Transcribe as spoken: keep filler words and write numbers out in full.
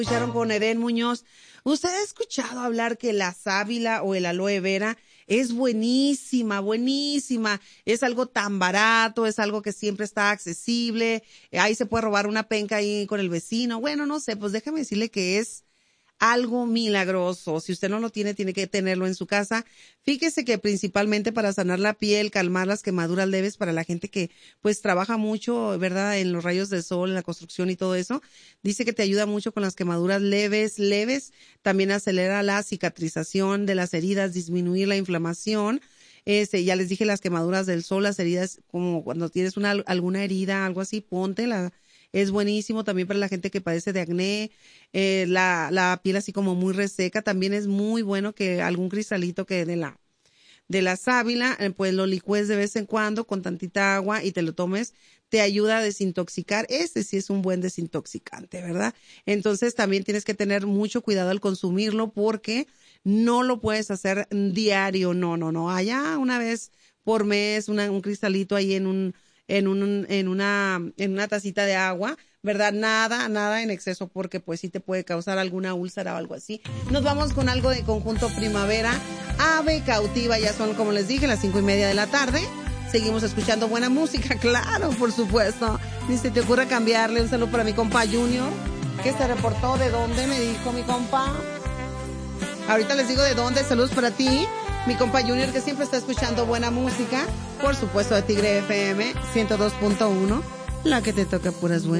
Escucharon con Eden Muñoz. ¿Usted ha escuchado hablar que la sábila o el aloe vera es buenísima, buenísima? Es algo tan barato, es algo que siempre está accesible. Ahí se puede robar una penca ahí con el vecino. Bueno, no sé, pues déjame decirle que es algo milagroso. Si usted no lo tiene, tiene que tenerlo en su casa. Fíjese que principalmente para sanar la piel, calmar las quemaduras leves para la gente que pues trabaja mucho, ¿verdad? En los rayos del sol, en la construcción y todo eso. Dice que te ayuda mucho con las quemaduras leves, leves. También acelera la cicatrización de las heridas, disminuir la inflamación. Este, ya les dije las quemaduras del sol, las heridas, como cuando tienes una, alguna herida, algo así, ponte la, es buenísimo también para la gente que padece de acné, eh, la, la piel así como muy reseca, también es muy bueno que algún cristalito que de la, de la sábila, eh, pues lo licúes de vez en cuando con tantita agua y te lo tomes, te ayuda a desintoxicar. Este sí es un buen desintoxicante, ¿verdad? Entonces también tienes que tener mucho cuidado al consumirlo porque no lo puedes hacer diario, no, no, no, allá una vez por mes, una, un cristalito ahí en un, en un, en una, en una tacita de agua, ¿verdad? Nada, nada en exceso porque pues sí te puede causar alguna úlcera o algo así. Nos vamos con algo de Conjunto Primavera, Ave Cautiva, ya son como les dije las cinco y media de la tarde. Seguimos escuchando buena música, claro, por supuesto. Ni se te ocurra cambiarle. Un saludo para mi compa Junior, que se reportó de dónde, me dijo mi compa. Ahorita les digo de dónde. Saludos para ti, mi compa Junior, que siempre está escuchando buena música. Por supuesto, de Tigre F M ciento dos punto uno, la que te toca puras buenas.